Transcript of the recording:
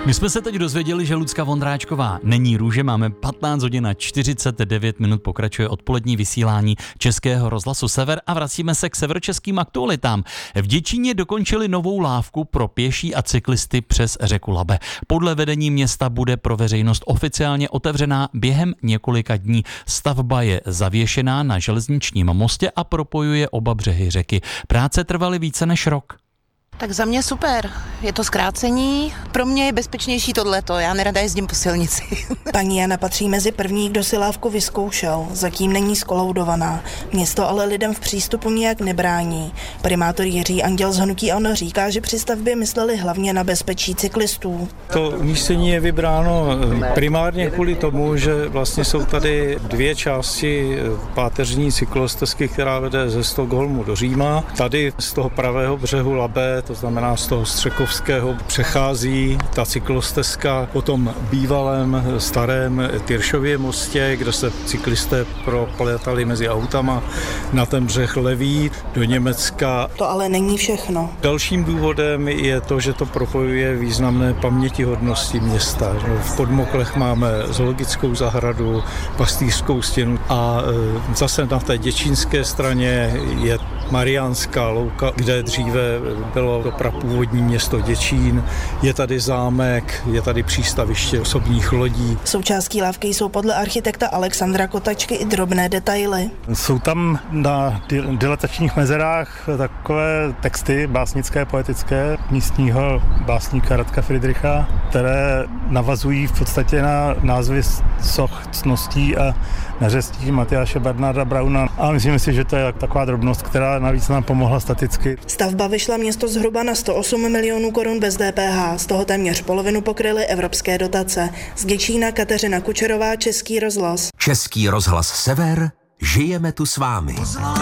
My jsme se teď dozvěděli, že Lucka Vondráčková není růže. Máme 15 hodin a 49 minut, pokračuje odpolední vysílání Českého rozhlasu Sever a vracíme se k severočeským aktualitám. V Děčíně dokončili novou lávku pro pěší a cyklisty přes řeku Labe. Podle vedení města bude pro veřejnost oficiálně otevřená během několika dní. Stavba je zavěšená na železničním mostě a propojuje oba břehy řeky. Práce trvaly více než rok. Tak za mě super, je to zkrácení, pro mě je bezpečnější tohleto, já nerada jezdím po silnici. Paní Jana patří mezi první, kdo si lávku vyzkoušel, zatím není skoloudovaná. Město ale lidem v přístupu nijak nebrání. Primátor Jiří Anděl z hnutí ANO říká, že při stavbě mysleli hlavně na bezpečí cyklistů. To umístění je vybráno primárně kvůli tomu, že vlastně jsou tady dvě části páteřní cyklostezky, která vede ze Stockholmu do Říma. Tady z toho pravého břehu Labe, to znamená z toho Střekovského, přechází ta cyklostezka po tom bývalém starém Tyršově mostě, kde se cyklisté proplétali mezi autama na ten břeh levý do Německa. To ale není všechno. Dalším důvodem je to, že to propojuje významné pamětihodnosti města. V Podmoklech máme zoologickou zahradu, pastýřskou stěnu a zase na té děčínské straně je Mariánská louka, kde dříve bylo to prapůvodní město Děčín. Je tady zámek, je tady přístaviště osobních lodí. Součástí lávky jsou podle architekta Alexandra Kotačky i drobné detaily. Jsou tam na dilatačních mezerách takové texty básnické, poetické místního básníka Radka Friedricha, které navazují v podstatě na názvy soch ctností a neřestí Matyáše Bernarda Brauna. A myslím si, že to je taková drobnost, která navíc nám pomohla staticky. Stavba vyšla město zhruba na 108 milionů korun bez DPH, z toho téměř polovinu pokryly evropské dotace. Z Děčína Kateřina Kučerová, Český rozhlas. Český rozhlas Sever, žijeme tu s vámi.